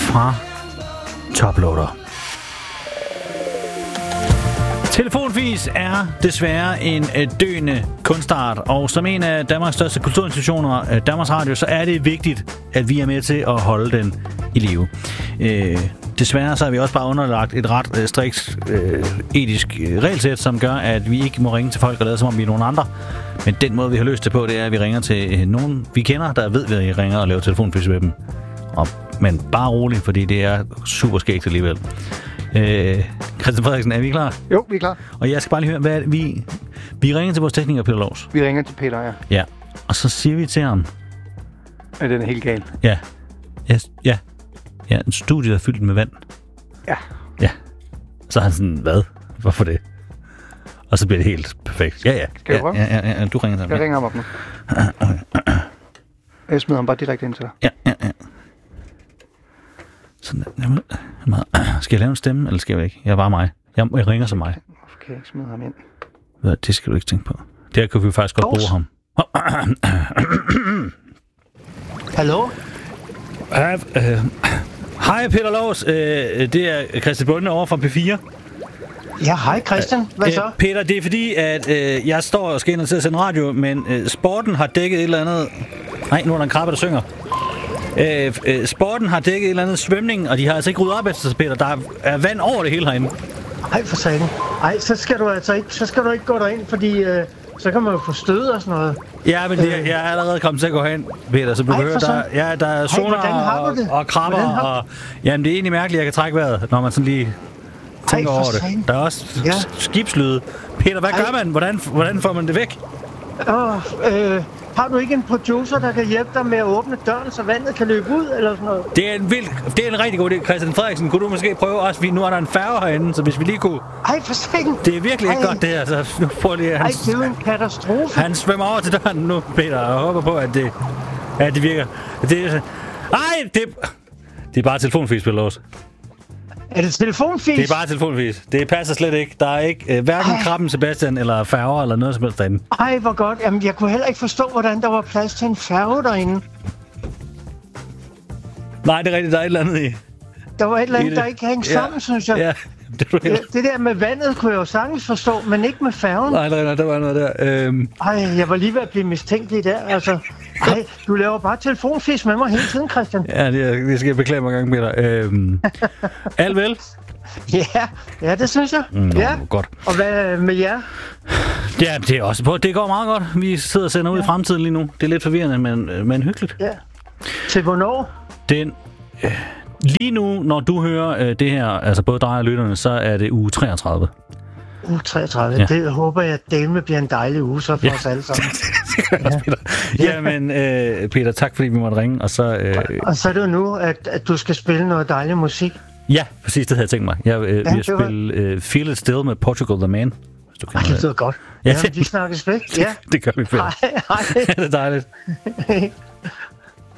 fra Toploader. Telefonfis er desværre en døende kunstart, og som en af Danmarks største kulturinstitutioner, Danmarks Radio, så er det vigtigt, at vi er med til at holde den i live. Desværre så har vi også bare underlagt et ret strikt etisk regelsæt, som gør, at vi ikke må ringe til folk og lade som om vi er nogen andre. Men den måde, vi har løst det på, det er, at vi ringer til nogen, vi kender, der ved, at vi ringer og laver telefonfis med dem. Men bare roligt, fordi det er super skægt alligevel. Christian Frederiksen, er vi klar? Jo, vi er klar. Og jeg skal bare lige høre, hvad vi ringer til vores tekniker, Peter Lovs. Vi ringer til Peter, ja. Ja, og så siger vi til ham... Den er helt gal. Ja, en studie, der er fyldt med vand. Ja. Ja. Så er han sådan, hvad? Hvorfor det? Og så bliver det helt perfekt. Ja. Skal du prøve? Ja, du ringer til ham. Jeg ringer ham op nu. Jeg smider ham bare direkte ind til dig. Ja. Sådan, skal jeg lave en stemme, eller skal jeg ikke? Jeg er bare mig. Jeg ringer som mig. Hvorfor kan jeg ikke smide ham ind? Det skal du ikke tænke på. Der kan vi faktisk godt bruge ham. Hallo? Hej Peter Lovs. Det er Christian Bunde over fra P4. Ja, hej Christian. Hvad så? Peter, det er fordi, at jeg står og skal ind og til at sende radio, men sporten har dækket et eller andet... Nej, nu er der en krabbe, der synger. Sporten har dækket et eller andet svømning, og de har altså ikke ryddet op efter sig, Peter. Der er vand over det hele herinde. Ej, for satan. Ej, så skal du altså ikke, gå derind, fordi så kan man jo få stød og sådan noget. Ja, men jeg er allerede kommet til at gå hen, Peter, så du kan høre, der er sonar og krabber, og jamen, det er egentlig mærkeligt, at jeg kan trække vejret, når man sådan lige tænker over det. Der er også skibslyde. Peter, hvad gør man? Hvordan får man det væk? Har du ikke en producer, der kan hjælpe dig med at åbne døren, så vandet kan løbe ud, eller sådan noget? Det er en rigtig god idé, Christian Frederiksen. Kunne du måske prøve også? Nu er der en færge herinde, så hvis vi lige kunne... Ej, for satan! Det er virkelig ikke godt, det her. Så nu prøver lige... Ej, det er jo en katastrofe. Han svømmer over til døren nu, Peter, og håber på, at det virker. Det er bare telefonfis, Peter Lovs. Er det telefonfis? Det er bare telefonfis. Det passer slet ikke. Der er ikke hverken Krabben Sebastian eller færger eller noget som helst derinde. Ej, hvor godt. Jamen, jeg kunne heller ikke forstå, hvordan der var plads til en færge derinde. Nej, det er rigtigt. Der er et eller andet i. Der var et eller andet, der ikke hængte sammen, synes jeg. Ja. Det der med vandet kunne jeg jo sagtens forstå, men ikke med færgen. Nej, der var noget der. Ej, jeg var lige ved at blive mistænkelig der, altså. Ej, du laver bare telefonfis med mig hele tiden, Christian. Ja, det skal jeg beklage mig gang med dig. Alt vel? Ja, det synes jeg. Ja. Godt. Og hvad med jer? Ja, det er også på. Det går meget godt. Vi sidder og sender ud i fremtiden lige nu. Det er lidt forvirrende, men hyggeligt. Ja. Til hvornår? Lige nu, når du hører det her, altså både dig og lytterne, så er det uge 33. Uge 33? Ja. Det håber jeg, at det bliver en dejlig uge så for os alle sammen. Det gør også, Peter. Jamen, Peter, tak fordi vi måtte ringe. Og så er det jo nu, at du skal spille noget dejlig musik. Ja, præcis, det havde jeg tænkt mig. Jeg vil spille Feel It Still med Portugal The Man. Hvis du kan det lyder godt. Ja, vi snakkes væk. Ja. Det gør vi, Peter. Hej. Det er dejligt.